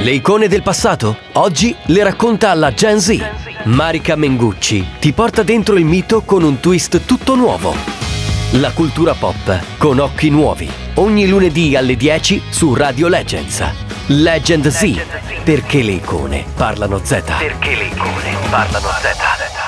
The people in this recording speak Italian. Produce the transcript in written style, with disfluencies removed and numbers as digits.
Le icone del passato? Oggi le racconta alla Gen Z. Marica Mengucci ti porta dentro il mito con un twist tutto nuovo. La cultura pop con occhi nuovi. Ogni lunedì alle 10 su Radio Legends. Legend Z. Perché le icone parlano Z. Perché le icone parlano Z.